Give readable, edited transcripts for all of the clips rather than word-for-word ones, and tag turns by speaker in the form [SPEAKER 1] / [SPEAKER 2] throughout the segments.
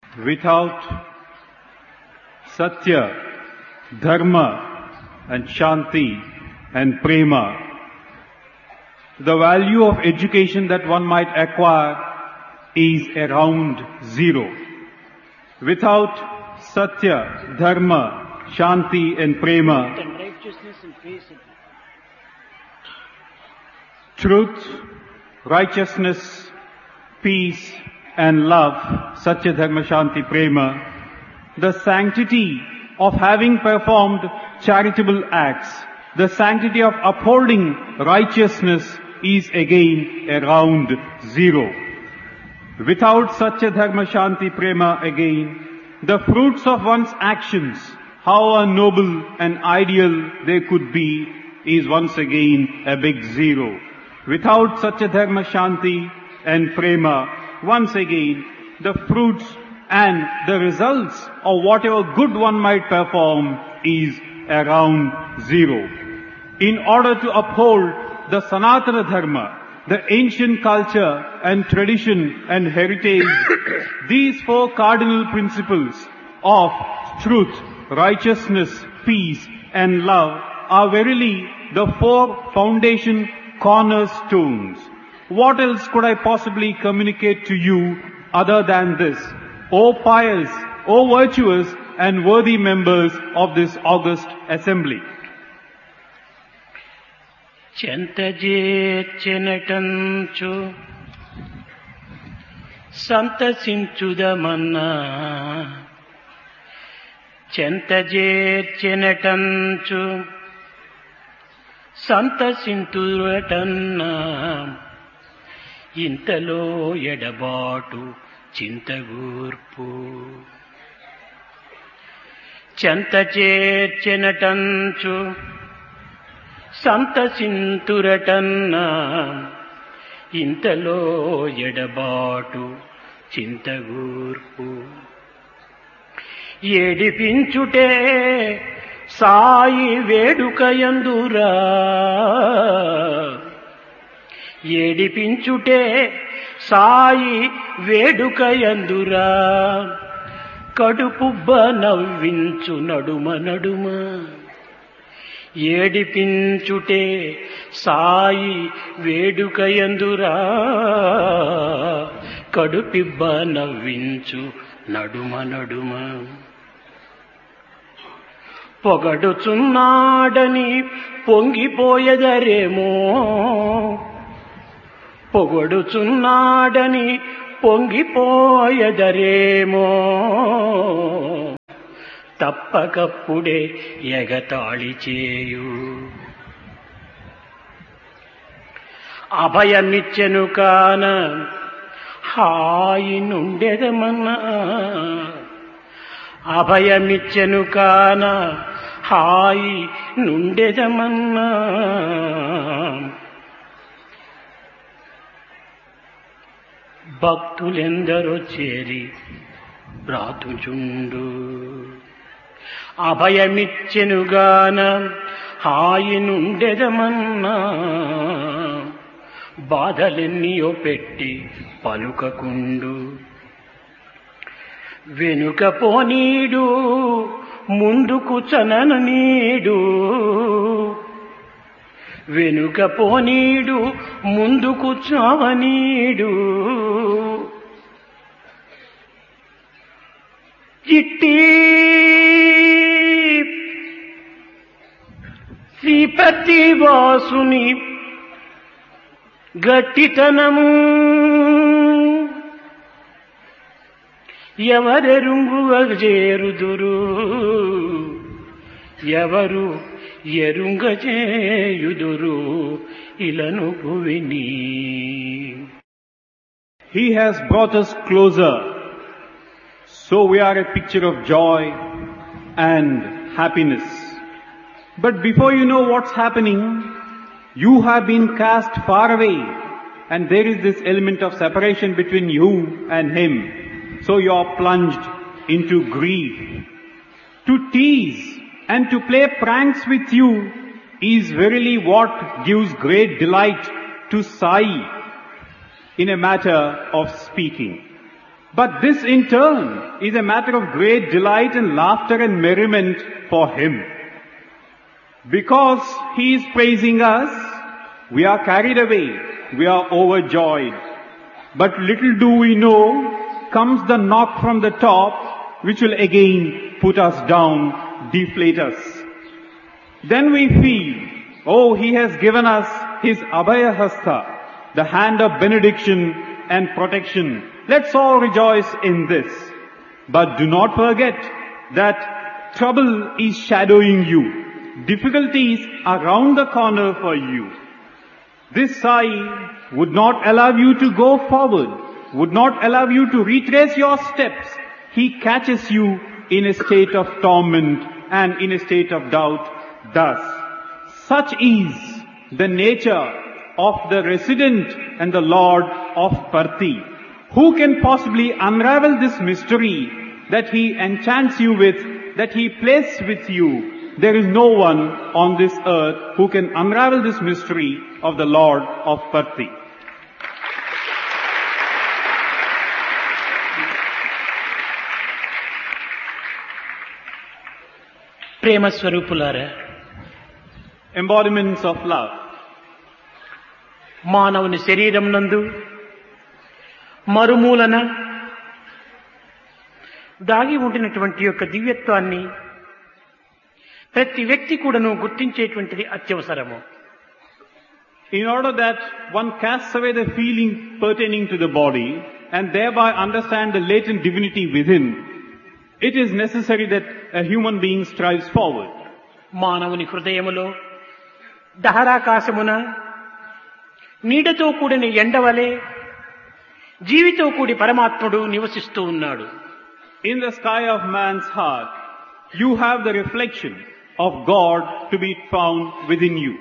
[SPEAKER 1] Without Satya, Dharma and Shanti and Prema, the value of education that one might acquire is around zero. Without Satya, Dharma, Shanti and Prema, truth, righteousness, peace and love, Satya, Dharma, Shanti, Prema, the sanctity of having performed charitable acts, the sanctity of upholding righteousness is again around zero. Without Satya, Dharma, Shanti, Prema again, the fruits of one's actions, how noble and ideal they could be, is once again a big zero. Without Satya, Dharma, Shanti and Prema, once again, the fruits and the results of whatever good one might perform is around zero. In order to uphold the Sanatana Dharma, the ancient culture and tradition and heritage, these four cardinal principles of truth, righteousness, peace and love are verily the four foundation cornerstones. What else could I possibly communicate to you other than this? O pious, O virtuous and worthy members of this august assembly.
[SPEAKER 2] చెంతజేర్చెనటంచు సంతసించుదమన్నా చెంతజేర్చెనటంచు సంతసింతురటన్నా ఇంతలో ఎడబాటు చింతగూర్పు చెంతచేర్చెనటంచు సంతసింతురటన్నా ఇంతలో ఎడబాటు చింతగూర్పు ఏడిపించుటే సాయి వేడుకయందురా ఏడిపించుటే సాయి వేడుకయందురా కడుపుబ్బ నవ్వించు నడుమ నడుమ ఏడిపించుటే సాయి వేడుకయందురా కడుపిబ్బ నవ్వించు నడుమ నడుమ పొగడుచున్నాడని పొంగిపోయెదరేమో పొగడుచున్నాడని పొంగిపోయెదరేమో తప్పకప్పుడే ఎగతాళి చేయు అభయమిచ్చెను కాన హాయి నుండెదమన్నా అభయమిచ్చెను కాన హాయి నుండెదమన్నా భక్తులెందరో చేరి బ్రాతుచుండు అభయమిచ్చెనుగాన హాయి నుండెదమన్నా బాధలెన్నియో పెట్టి పలుకకుండు వెనుక పోనీడు ముందుకు చనననీడు వెనుక పోనీడు ముందుకు చావనీడు ఇట్టి శ్రీపతి వాసుని గట్టితనము ఎవరెరుంగువజేరుదురు ఎవరు ఎరుంగజేయుదురు ఇలను భువిని.
[SPEAKER 1] He has brought us closer, so we are a picture of joy and happiness. But before you know what's happening, you have been cast far away, and there is this element of separation between you and him. So you are plunged into grief. To tease and to play pranks with you is verily what gives great delight to Sai in a matter of speaking. But this in turn is a matter of great delight and laughter and merriment for him. Because he is praising us, we are carried away, we are overjoyed. But little do we know, comes the knock from the top, which will again put us down, deflate us. Then we feel, oh, he has given us his Abhaya Hasta, the hand of benediction and protection. Let's all rejoice in this. But do not forget that trouble is shadowing you. Difficulties are round the corner for you. This Sai would not allow you to go forward, would not allow you to retrace your steps. He catches you in a state of torment and in a state of doubt. Thus, such is the nature of the resident and the Lord of Parthi. Who can possibly unravel this mystery that he enchants you with, that he plays with you? There is no one on this earth who can unravel this mystery of the Lord of Parthi.
[SPEAKER 2] ప్రేమ స్వరూపులారా,
[SPEAKER 1] Embodiments of love.
[SPEAKER 2] మానవుని శరీరం నందు మరుమూలన దాగి ఉండినటువంటి యొక్క దివ్యత్వాన్ని ప్రతి వ్యక్తి కూడాను గుర్తించేటువంటిది అత్యవసరము.
[SPEAKER 1] In order that one casts away the feeling pertaining to the body and thereby understand the latent divinity within, it is necessary that a human being strives forward.
[SPEAKER 2] మానవుని హృదయములో దహరాకాశమున నీడతో కూడిన ఎండవలే జీవితో కూడి పరమాత్ముడు నివసిస్తూ ఉన్నాడు.
[SPEAKER 1] In the sky of man's heart, you have the reflection of God to be found within you.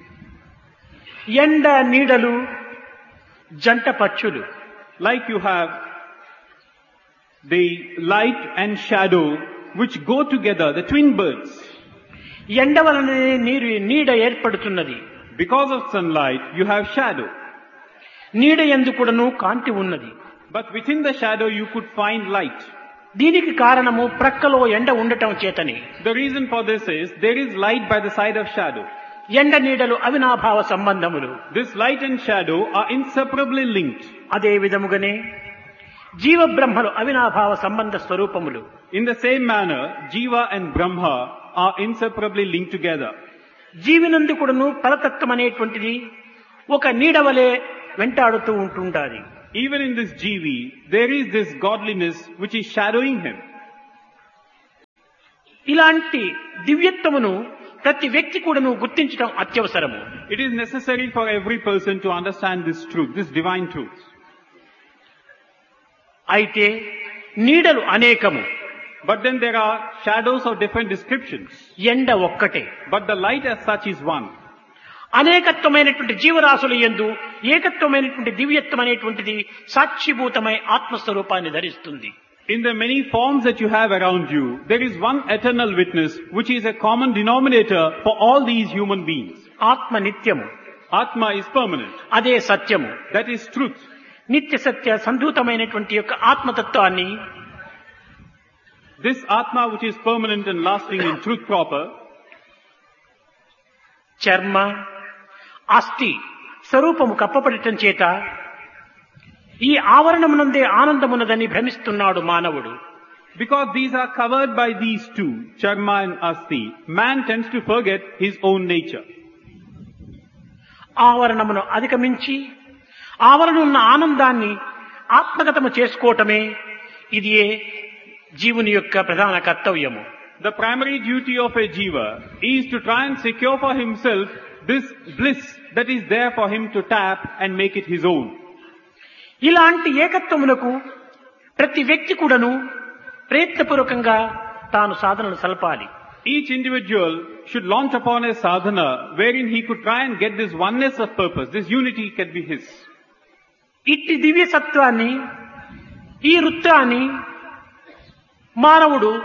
[SPEAKER 2] ఎండ నీడలు జంట పక్షులు.
[SPEAKER 1] Like you have the light and shadow which go together, the twin birds.
[SPEAKER 2] ఎండ వలనే నీడ ఏర్పడుతున్నది.
[SPEAKER 1] Because of sunlight, you have shadow.
[SPEAKER 2] నీడ యందు కూడాను కాంతి ఉన్నది.
[SPEAKER 1] But within the shadow, you could find light.
[SPEAKER 2] దీనికి కారణము ప్రక్కలో ఎండ ఉండటం చేతని.
[SPEAKER 1] The reason for this is there is light by the side of shadow.
[SPEAKER 2] ఎండ నీడలు అవినాభావ సంబంధములు.
[SPEAKER 1] This light and shadow are inseparably linked.
[SPEAKER 2] అదే విధముగానే జీవ బ్రహ్మలు అవినాభావ సంబంధ స్వరూపములు.
[SPEAKER 1] In the same manner, Jiva and Brahma are inseparably linked together.
[SPEAKER 2] జీవినందు కూడాను పరతత్వం అనేటువంటిది ఒక నీడవలే వెంటాడుతూ ఉంటుండాలి.
[SPEAKER 1] Even in this Jivi, there is this godliness which is shadowing him.
[SPEAKER 2] ఇలాంటి దివ్యత్వమును ప్రతి వ్యక్తి కూడాను గుర్తించడం అత్యవసరము.
[SPEAKER 1] It is necessary for every person to understand this truth, this divine truth.
[SPEAKER 2] అయితే నీడలు అనేకము.
[SPEAKER 1] But then there are shadows of different descriptions.
[SPEAKER 2] ఎండ ఒక్కటే.
[SPEAKER 1] But the light as such is one.
[SPEAKER 2] అనేకత్వమైనటువంటి జీవరాశుల యందు ఏకత్వమైనటువంటి దివ్యత్వం అనేటువంటిది సాక్షిభూతమై ఆత్మస్వరూపాన్ని ధరిస్తుంది.
[SPEAKER 1] In the many forms that you have around you, there is one eternal witness which is a common denominator for all these human beings.
[SPEAKER 2] ఆత్మ నిత్యము.
[SPEAKER 1] Atma is permanent.
[SPEAKER 2] అదే సత్యము.
[SPEAKER 1] That is truth.
[SPEAKER 2] నిత్య సత్య సంధూతమైనటువంటి యొక్క ఆత్మతత్వాన్ని
[SPEAKER 1] This Atma which is permanent and lasting in truth proper,
[SPEAKER 2] చర్మ అస్థి స్వరూపము కప్పబడటం చేత ఈ ఆవరణమునందే ఆనందమున్నదని భ్రమిస్తున్నాడు మానవుడు.
[SPEAKER 1] because these are covered by these two, Charma and Asti, man tends to forget his own nature.
[SPEAKER 2] ఆవరణమును అధిగమించి ఆవరణున్న ఆనందాన్ని ఆత్మగతము చేసుకోవటమే ఇది జీవుని యొక్క ప్రధాన కర్తవ్యము.
[SPEAKER 1] The primary duty of a jiva is to try and secure for himself this bliss that is there for him to tap and make it his own.
[SPEAKER 2] ఇలాంటి ఏకత్వమునకు ప్రతి వ్యక్తి కూడాను ప్రయత్నపూర్వకంగా తాను సాధనలు సల్పాలి.
[SPEAKER 1] Each individual should launch upon a sadhana wherein he could try and get this oneness of purpose, this unity can be his.
[SPEAKER 2] ఇట్టి దివ్య సత్వాన్ని ఈ వృత్తాన్ని మానవుడు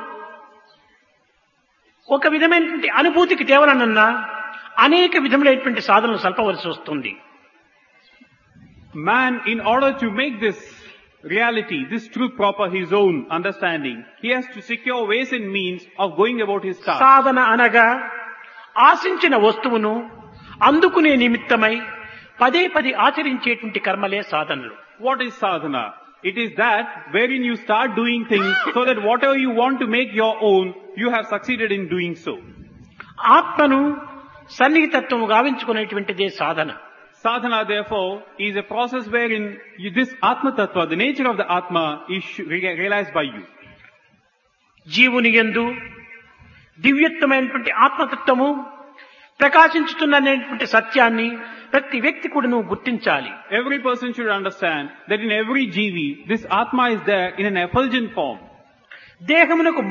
[SPEAKER 2] ఒక విధమైనటువంటి అనుభూతికి తేవాలన్నా అనేక విధములైనటువంటి సాధనలు సల్పవలసి వస్తుంది.
[SPEAKER 1] Man, in order to make this reality, this truth proper his own understanding, he has to secure ways and means of going about his task.
[SPEAKER 2] సాధన అనగా ఆశించిన వస్తువును అందుకునే నిమిత్తమై పదే పదే ఆచరించేటువంటి కర్మలే సాధనలు.
[SPEAKER 1] What is sadhana? It is that wherein you start doing things so that whatever you want to make your own, you have succeeded in doing so.
[SPEAKER 2] ఆత్మను సన్నిహితత్వము గావించుకునేటువంటిదే సాధన.
[SPEAKER 1] Sadhana, therefore, is a process wherein this Atma Tattva, the nature of the Atma, is realized by you.
[SPEAKER 2] జీవుని యందు దివ్యత్వమైనటువంటి ఆత్మతత్వము ప్రకాశించుతున్నటువంటి సత్యాన్ని ప్రతి వ్యక్తి కూడాను గుర్తించాలి.
[SPEAKER 1] Every person should understand that in every jivi, this Atma is there in an effulgent form.
[SPEAKER 2] దేహమునకు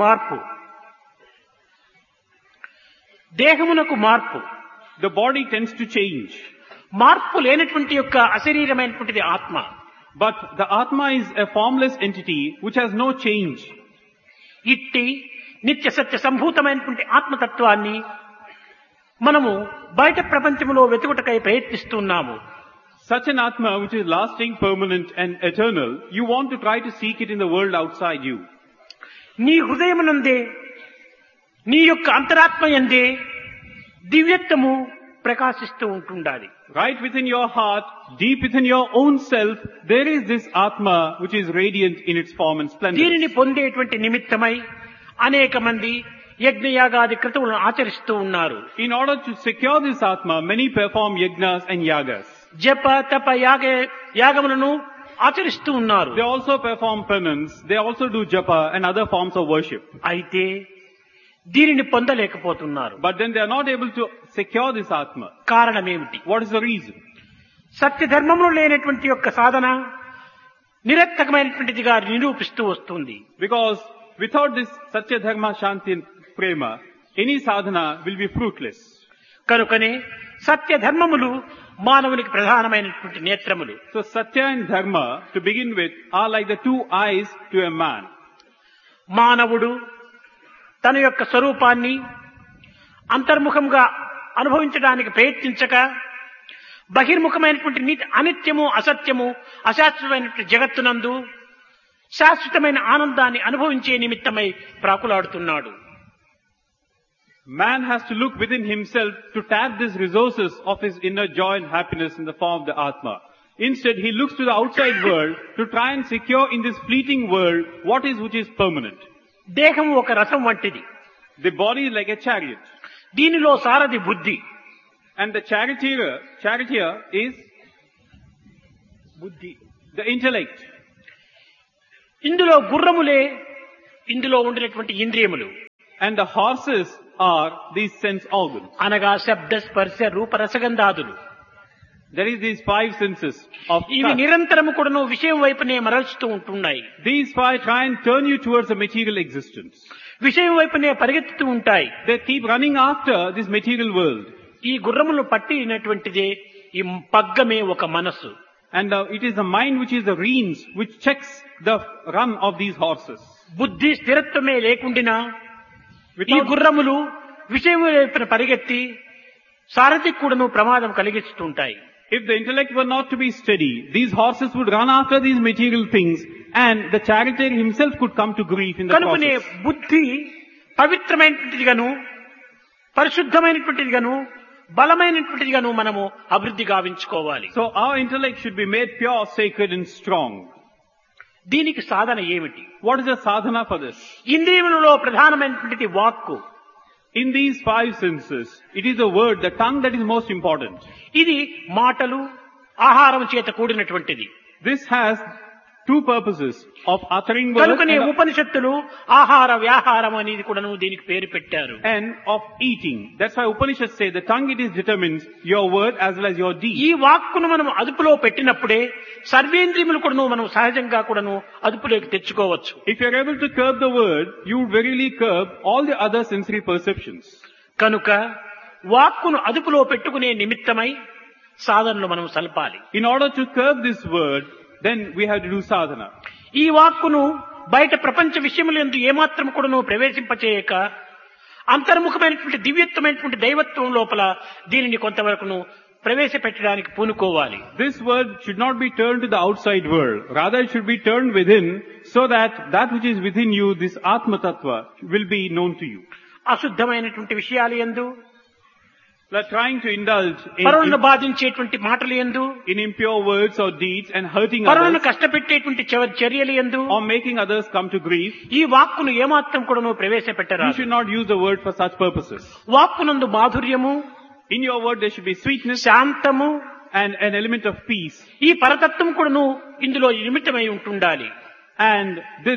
[SPEAKER 2] మార్పు.
[SPEAKER 1] The body tends to change.
[SPEAKER 2] మార్పు లేనటువంటి యొక్క అశరీరమైనటువంటిది ఆత్మ.
[SPEAKER 1] But the Atma is a formless entity which has no change.
[SPEAKER 2] ఇట్టి నిత్య సత్య సంభూతమైనటువంటి ఆత్మతత్వాన్ని మనము బయట ప్రపంచంలో వెతుకుటకై ప్రయత్నిస్తున్నాము.
[SPEAKER 1] Such an Atma which is lasting, permanent and eternal, you want to try to seek it in the world outside you.
[SPEAKER 2] నీ హృదయమునందే నీ యొక్క అంతరాత్మయందే దివ్యత్వము ప్రకాశిస్తూ ఉంటుండాలి.
[SPEAKER 1] Right within your heart, deep within your own self, there is this Atma which is radiant in its form and splendor.
[SPEAKER 2] దీనిని పొందేటువంటి నిమిత్తమై అనేక మంది యజ్ఞయాగాది క్రతువులను ఆచరిస్తూ ఉన్నారు.
[SPEAKER 1] In order to secure this Atma, many perform yajnas and yagas.
[SPEAKER 2] జప తప యాగములను ఆచరిస్తూ ఉన్నారు.
[SPEAKER 1] They also perform penance, they also do japa and other forms of worship.
[SPEAKER 2] అయితే దీనిని పొందలేకపోతున్నారు.
[SPEAKER 1] But then they are not able to secure this Atma.
[SPEAKER 2] కారణమేమిటి?
[SPEAKER 1] What is the reason?
[SPEAKER 2] సత్య ధర్మములు లేనటువంటి యొక్క సాధన నిరర్థకమైనటువంటిదిగా నిరూపిస్తూ వస్తుంది.
[SPEAKER 1] Because without this Satya Dharma Shanti and Prema, any sadhana will be fruitless.
[SPEAKER 2] కనుకనే సత్య ధర్మములు మానవునికి ప్రధానమైనటువంటి నేత్రములు.
[SPEAKER 1] So Satya and Dharma, to begin with, are like the two eyes to a man.
[SPEAKER 2] మానవుడు తన యొక్క స్వరూపాన్ని అంతర్ముఖంగా అనుభవించడానికి ప్రయత్నించక బహిర్ముఖమైనటువంటి అనిత్యము, అసత్యము, అశాశ్వతమైనటువంటి జగత్తునందు శాశ్వతమైన ఆనందాన్ని అనుభవించే నిమిత్తమై ప్రాకులాడుతున్నాడు.
[SPEAKER 1] Man has to look within himself to tap these resources of his inner joy and happiness in the form of the Atma. Instead, he looks to the outside world to try and secure in this fleeting world what is which is permanent.
[SPEAKER 2] దేహం ఒక రథం వంటిది.
[SPEAKER 1] The body is like a chariot.
[SPEAKER 2] దీనిలో సారథి బుద్ధి.
[SPEAKER 1] And the charioteer is
[SPEAKER 2] బుద్ధి,
[SPEAKER 1] the intellect.
[SPEAKER 2] ఇందులో గుర్రములే ఇందులో ఉండినటువంటి ఇంద్రియములు.
[SPEAKER 1] And the horses are these sense organs.
[SPEAKER 2] అనగా శబ్ద స్పర్శ రూప రసగంధాదులు.
[SPEAKER 1] There is these five senses of
[SPEAKER 2] ఇవి
[SPEAKER 1] touch.
[SPEAKER 2] నిరంతరము కూడాను విషయం వైపునే మరల్చుతూ ఉంటున్నాయి.
[SPEAKER 1] These five try and turn you towards a material existence.
[SPEAKER 2] విషయం వైపునే పరిగెత్తుతూ ఉంటాయి.
[SPEAKER 1] They keep running after this material world.
[SPEAKER 2] ఈ గుర్రములు పట్టినటువంటిదే ఈ పగ్గమే ఒక మనస్సు.
[SPEAKER 1] And it is the mind which is the reins which checks the run of these horses.
[SPEAKER 2] బుద్ధి స్థిరత్వమే లేకుండినా ఈ గుర్రములు విషయం వైపున పరిగెత్తి సారథికి కూడాను ప్రమాదం కలిగిస్తుంటాయి.
[SPEAKER 1] If the intellect were not to be steady, these horses would run after these material things and the charioteer himself could come to grief in the
[SPEAKER 2] కనుకనే
[SPEAKER 1] process.
[SPEAKER 2] బుద్ధి పవిత్రమైనటువంటిదిగాను పరిశుద్ధమైనటువంటిదిగాను బలమైనటువంటిదిగాను మనము అభివృద్ధి గావించుకోవాలి.
[SPEAKER 1] So our intellect should be made pure, sacred and strong.
[SPEAKER 2] దీనికి సాధన ఏమిటి?
[SPEAKER 1] What is the sadhana for this?
[SPEAKER 2] ఇంద్రియములలో ప్రధానమైనటువంటిది వాక్కు.
[SPEAKER 1] In these five senses, it is the word, the tongue that is most important.
[SPEAKER 2] ఇది మాటలు ఆహారం చేత కూడినటువంటిది.
[SPEAKER 1] This has two purposes of uttering words
[SPEAKER 2] కనుకనే ఉపనిషత్తులు ఆహార వ్యాహారం అనేది కూడాను దీనికి పేరు పెట్టారు.
[SPEAKER 1] and of eating. That's why Upanishads say the tongue it is determines your word as well as your deed.
[SPEAKER 2] ఈ వాక్కును మనం అదుపులో పెట్టినప్పుడే సర్వేంద్రియములు కూడాను మనం సహజంగా కూడాను అదుపులోకి తెచ్చుకోవచ్చు.
[SPEAKER 1] If you are able to curb the word, you would verily curb all the other sensory perceptions.
[SPEAKER 2] కనుక వాక్కును అదుపులో పెట్టుకునే నిమిత్తమై సాధనలు మనం సల్పాలి.
[SPEAKER 1] In order to curb this word, then we have to do sadhana.
[SPEAKER 2] ఈ వాక్కును బయట ప్రపంచ విషయములందు ఏమాత్రం కూడాను ప్రవేశింపచేయక అంతర్ముఖమైనటువంటి దివ్యత్వమైనటువంటి దైవత్వం లోపల దీనిని కొంతవరకును ప్రవేశపెట్టడానికి పూనుకోవాలి.
[SPEAKER 1] This word should not be turned to the outside world. Rather, it should be turned within, so that that which is within you, this Atma Tattva, will be known to you.
[SPEAKER 2] అశుద్ధమైనటువంటి విషయాలు యందు,
[SPEAKER 1] Trying to indulge
[SPEAKER 2] పరులను బాధించేటువంటి మాటలు యందు,
[SPEAKER 1] in impure words or deeds and hurting
[SPEAKER 2] పరులను
[SPEAKER 1] others,
[SPEAKER 2] కష్టపెట్టేటువంటి చర్యలు యందు
[SPEAKER 1] or making others come to grief,
[SPEAKER 2] ఈ వాక్కును ఏమాత్రం కూడా
[SPEAKER 1] you
[SPEAKER 2] ప్రవేశపెట్టరాదు.
[SPEAKER 1] should not use the word for such purposes.
[SPEAKER 2] వాక్కునందు మాధుర్యము,
[SPEAKER 1] In your word there should be sweetness
[SPEAKER 2] శాంతము,
[SPEAKER 1] and an element of peace.
[SPEAKER 2] ఈ పరతత్వం కూడాను ఇందులో నిమిత్తమై ఉంటుండాలి.
[SPEAKER 1] And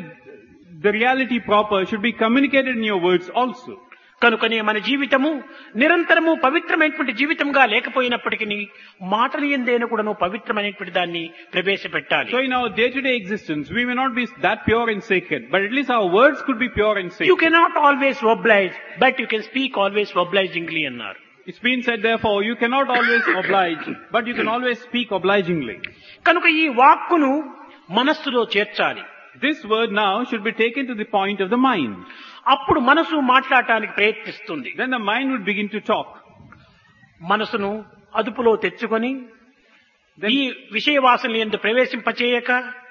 [SPEAKER 1] the reality proper should be communicated in your words also.
[SPEAKER 2] కనుకనే మన జీవితము నిరంతరము పవిత్రమైనటువంటి జీవితంగా లేకపోయినప్పటికీ మాటలు ఎందైనా కూడాను పవిత్రమైనటువంటి దాన్ని ప్రవేశపెట్టాలి.
[SPEAKER 1] So in our day-to-day existence, we may not be that pure and sacred, but at least our words could be pure and sacred.
[SPEAKER 2] You cannot always oblige, but you can speak always obligingly అన్నారు.
[SPEAKER 1] It's been said, therefore, you cannot always oblige, but you can always speak obligingly.
[SPEAKER 2] కనుక ఈ వాక్కును మనస్సులో చేర్చాలి.
[SPEAKER 1] This word now should be taken to the point of the mind.
[SPEAKER 2] అప్పుడు మనసు మాట్లాడటానికి ప్రయత్నిస్తుంది.
[SPEAKER 1] Then the mind would begin to talk.
[SPEAKER 2] మనసును అదుపులో తెచ్చుకొని ఈ విషయ వాసనలు యందు ప్రవేశింపచేయక,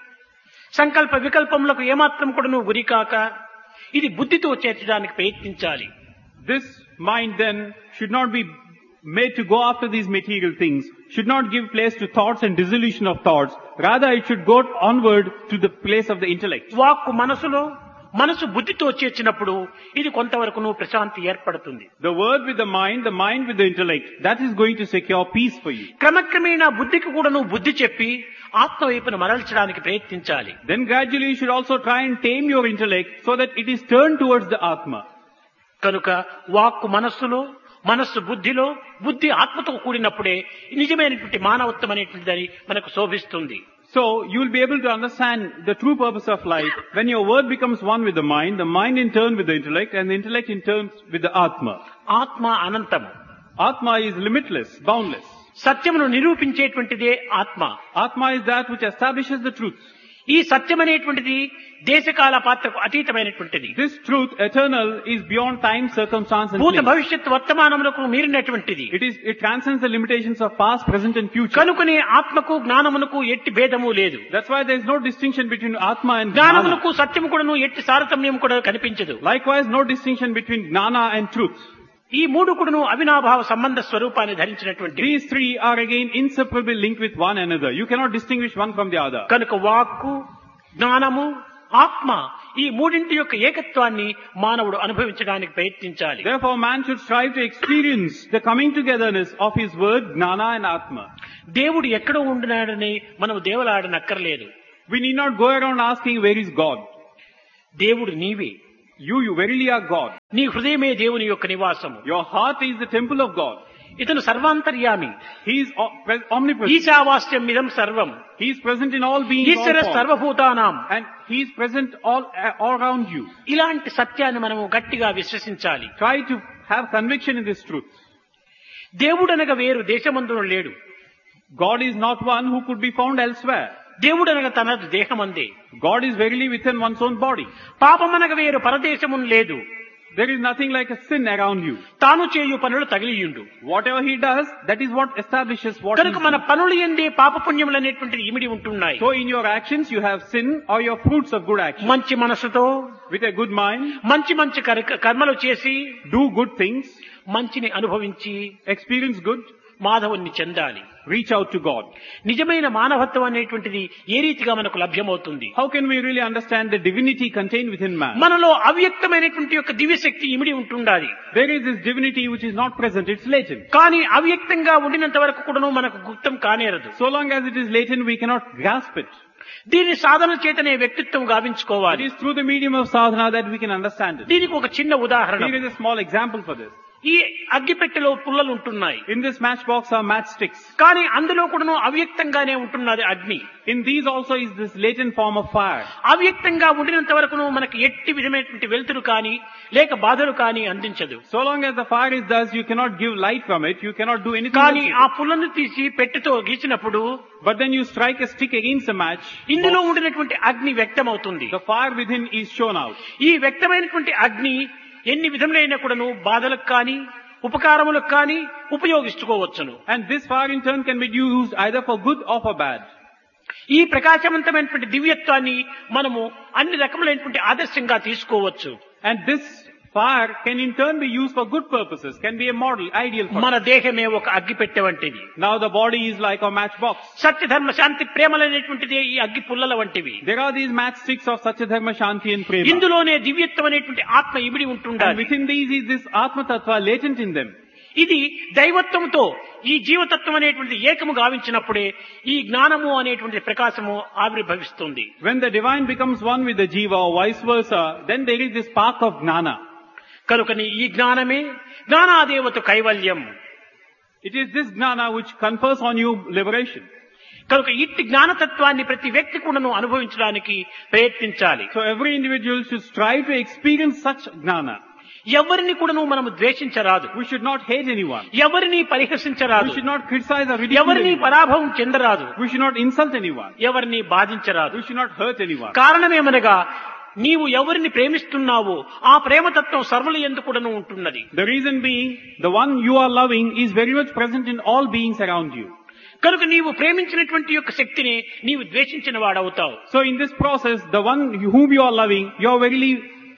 [SPEAKER 2] సంకల్ప వికల్పములకు ఏమాత్రం కూడా నువ్వు గురికాక, ఇది బుద్ధితో చేర్చడానికి ప్రయత్నించాలి.
[SPEAKER 1] This mind then should not be made to go after these material things, should not give place to thoughts and dissolution of thoughts. Rather, it should go onward to the place of the intellect.
[SPEAKER 2] వాక్కు మనసులో, మనసు బుద్ధితో చేర్చినప్పుడు ఇది కొంతవరకు ప్రశాంతి ఏర్పడుతుంది.
[SPEAKER 1] The word with the mind with the intellect, that is going to secure peace for you.
[SPEAKER 2] క్రమక్రమేణా బుద్ధికి కూడా నువ్వు బుద్ధి చెప్పి ఆత్మ వైపును మరల్చడానికి ప్రయత్నించాలి.
[SPEAKER 1] Then gradually you should also try and tame your intellect so that it is turned towards the Atma.
[SPEAKER 2] కనుక వాక్కు మనస్సులో, మనస్సు బుద్ధిలో, బుద్ధి ఆత్మతో కూడినప్పుడే నిజమైనటువంటి మానవత్వం అనేటువంటిది మనకు శోభిస్తుంది.
[SPEAKER 1] So you will be able to understand the true purpose of life when your word becomes one with the mind in turn with the intellect, and the intellect in turn with the Atma.
[SPEAKER 2] ఆత్మ అనంతము.
[SPEAKER 1] Atma is limitless, boundless.
[SPEAKER 2] సత్యమును నిరూపించేటువంటిదే ఆత్మ.
[SPEAKER 1] Atma is that which establishes the truth.
[SPEAKER 2] ఈ సత్యం అనేటువంటిది దేశకాల పాత్రకు అతీతమైనటువంటిది.
[SPEAKER 1] This truth, eternal, is beyond time, circumstance and
[SPEAKER 2] భూత
[SPEAKER 1] place.
[SPEAKER 2] భవిష్యత్ వర్తమానములకు మీరినటువంటిది.
[SPEAKER 1] It transcends the limitations of past, present and future.
[SPEAKER 2] కనుకనే ఆత్మకు జ్ఞానమునకు ఎట్టి భేదము లేదు.
[SPEAKER 1] That's why there is no distinction between Atma and Gnana.
[SPEAKER 2] జ్ఞానమునకు సత్యము కూడాను ఎట్టి తారతమ్యం కూడా కనిపించదు.
[SPEAKER 1] Likewise, no distinction between Gnana and truth.
[SPEAKER 2] ఈ మూడు కూడాను అవినాభావ సంబంధ స్వరూపాన్ని ధరించినటువంటి.
[SPEAKER 1] These three are again inseparably linked with one another. You cannot distinguish one from the other.
[SPEAKER 2] కనుక వాక్కు, జ్ఞానము, ఆత్మ ఈ మూడింటి యొక్క ఏకత్వాన్ని మానవుడు అనుభవించడానికి ప్రయత్నించాలి.
[SPEAKER 1] Therefore, man should strive to experience the coming togetherness of his word, Gnana and Atma.
[SPEAKER 2] దేవుడు ఎక్కడో ఉంటున్నాడని మనం దేవులాడనక్కర్లేదు.
[SPEAKER 1] We need not go around asking, where is God?
[SPEAKER 2] దేవుడు నీవే.
[SPEAKER 1] You verily are God.
[SPEAKER 2] నీ హృదయమే దేవుని యొక్క నివాసము.
[SPEAKER 1] Your heart is the temple of God.
[SPEAKER 2] ఇతను సర్వాంతర్యామి.
[SPEAKER 1] He is omnipresent.
[SPEAKER 2] ఈశావాస్యం ఇదం సర్వం.
[SPEAKER 1] He is present in all beings, all
[SPEAKER 2] Eshwara
[SPEAKER 1] forms.
[SPEAKER 2] సర్వభూతానాం.
[SPEAKER 1] And He is present all around you.
[SPEAKER 2] ఇలాంటి సత్యాన్ని మనము గట్టిగా విశ్వసించాలి.
[SPEAKER 1] Try to have conviction in this truth.
[SPEAKER 2] దేవుడనగా వేరు దేశమందున లేడు.
[SPEAKER 1] God is not one who could be found elsewhere.
[SPEAKER 2] దేవుడనగా తన దేహమందే.
[SPEAKER 1] God is verily within one's own body.
[SPEAKER 2] పాపమనగా వేరు పరదేశమున్ లేదు.
[SPEAKER 1] There is nothing like a sin around you.
[SPEAKER 2] తాను చేయు పనులు తగిలియుండు.
[SPEAKER 1] Whatever he does, that is what establishes what
[SPEAKER 2] కనుక మన పనులు ఎందే పాప పుణ్యములు అనేటువంటిది ఇమిడి ఉంటున్నాయి.
[SPEAKER 1] So in your actions you have sin or your fruits of good action.
[SPEAKER 2] మంచి మనసుతో,
[SPEAKER 1] With a good mind,
[SPEAKER 2] మంచి మంచి కర్మలు చేసి,
[SPEAKER 1] do good things,
[SPEAKER 2] మంచిని అనుభవించి,
[SPEAKER 1] experience good,
[SPEAKER 2] మాధవుణ్ణి చెందాలి.
[SPEAKER 1] reach out to God.
[SPEAKER 2] నిజమైన మానవత్వం అనేటువంటిది ఏ రీతిగా మనకు లభ్యమవుతుంది?
[SPEAKER 1] How can we really understand the divinity contained within man?
[SPEAKER 2] మనలో అవ్యక్తమైనటువంటి యొక్క దివ్యశక్తి ఇమిడి ఉంటుండాలి.
[SPEAKER 1] There is this divinity which is not present, it's latent.
[SPEAKER 2] కానీ అవ్యక్తంగా ఉండినంత వరకు కూడాను మనకు గుప్తం కానేరదు.
[SPEAKER 1] So long as it is latent, we cannot grasp it.
[SPEAKER 2] దీని సాధన చేతనే వ్యక్తిత్వం
[SPEAKER 1] It
[SPEAKER 2] గావించుకోవాలి.
[SPEAKER 1] is through the medium of sadhana that we can understand it.
[SPEAKER 2] దీనికి ఒక చిన్న ఉదాహరణ.
[SPEAKER 1] Here is a small example for this.
[SPEAKER 2] ఈ అగ్గిపెట్టెలో పుల్లలు ఉంటున్నాయి.
[SPEAKER 1] In this matchbox are matchsticks.
[SPEAKER 2] కానీ అందులో కూడాను అవ్యక్తంగానే ఉంటున్నది అగ్ని.
[SPEAKER 1] In these also is this latent form of fire.
[SPEAKER 2] అవ్యక్తంగా ఉండినంత వరకును మనకి ఎట్టి విధమైనటువంటి వెలుతురు కానీ లేక బాధలు కానీ అందించదు.
[SPEAKER 1] So long as the fire is thus, you cannot give light from it, you cannot do anything
[SPEAKER 2] కానీ
[SPEAKER 1] else
[SPEAKER 2] ఆ
[SPEAKER 1] with it.
[SPEAKER 2] పుల్లను తీసి పెట్టెతో గీసినప్పుడు
[SPEAKER 1] But then you strike a stick against a match,
[SPEAKER 2] ఇందులో ఉండినటువంటి అగ్ని వ్యక్తమవుతుంది.
[SPEAKER 1] the fire within is shown out.
[SPEAKER 2] ఈ వ్యక్తమైనటువంటి అగ్ని ఎన్ని విధములైన కూడాను బాధలకు కానీ ఉపకారములకు కానీ ఉపయోగించుకోవచ్చును.
[SPEAKER 1] And this fire in turn can be used either for good or for bad.
[SPEAKER 2] ఈ ప్రకాశవంతమైనటువంటి దివ్యత్వాన్ని మనము అన్ని రకములైనటువంటి ఆదర్శంగా తీసుకోవచ్చు.
[SPEAKER 1] And this fire can in turn be used for good purposes, can be a model, ideal for
[SPEAKER 2] మన
[SPEAKER 1] us.
[SPEAKER 2] దేహమే ఒక అగ్గిపెట్టె వంటిది.
[SPEAKER 1] Now the body is like a matchbox.
[SPEAKER 2] సత్య ధర్మ శాంతి ప్రేమలనేటువంటిది ఈ అగ్గి పుల్లల వంటివి.
[SPEAKER 1] There are these matchsticks of Satya Dharma, Shanti and Prema.
[SPEAKER 2] ఇందులోనే దివ్యత్వం అనేటువంటి ఆత్మ ఇమిడి
[SPEAKER 1] And
[SPEAKER 2] ఉంటుండాలి.
[SPEAKER 1] within these is this Atma Tattva latent in them.
[SPEAKER 2] ఇది దైవత్వంతో ఈ జీవతత్వం అనేటువంటి ఏకము గావించినప్పుడే ఈ జ్ఞానము అనేటువంటి ప్రకాశము ఆవిర్భవిస్తుంది.
[SPEAKER 1] When the divine becomes one with the Jiva or vice versa, then there is this spark of Gnana.
[SPEAKER 2] కనుకని ఈ జ్ఞానమే జ్ఞానాదేవత కైవల్యం.
[SPEAKER 1] It is this Gnana which confers on you liberation.
[SPEAKER 2] కనుక ఇట్టి జ్ఞానతత్వాన్ని ప్రతి వ్యక్తి కూడాను అనుభవించడానికి ప్రయత్నించాలి.
[SPEAKER 1] So every individual should strive to experience such Gnana.
[SPEAKER 2] ఎవరిని కూడాను మనము ద్వేషించరాదు.
[SPEAKER 1] We should not hate anyone.
[SPEAKER 2] ఎవరిని
[SPEAKER 1] We
[SPEAKER 2] పరిహసించరాదు.
[SPEAKER 1] should not criticize or ridicule
[SPEAKER 2] ఎవరిని
[SPEAKER 1] anyone.
[SPEAKER 2] పరాభవం చెందరాదు.
[SPEAKER 1] We should not insult anyone.
[SPEAKER 2] ఎవరిని బాధించరాదు.
[SPEAKER 1] We should not hurt anyone.
[SPEAKER 2] కారణమేమనగా నీవు ఎవరిని ప్రేమిస్తున్నావో ఆ ప్రేమతత్వం సర్వుల యందు కూడాను ఉంటున్నది.
[SPEAKER 1] The reason being, the one you are loving is very much present in all beings around you.
[SPEAKER 2] కనుక నీవు ప్రేమించినటువంటి యొక్క శక్తిని నీవు ద్వేషించిన వాడవుతావు.
[SPEAKER 1] So in this process, the one whom you are loving, you are verily